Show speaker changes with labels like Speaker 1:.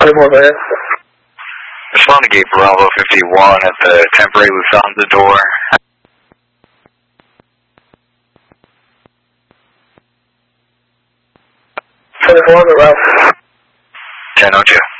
Speaker 1: 21, man.
Speaker 2: Respond to gate Bravo 51 at the temporary Lufthansa door.
Speaker 1: 21 around.
Speaker 2: 1002.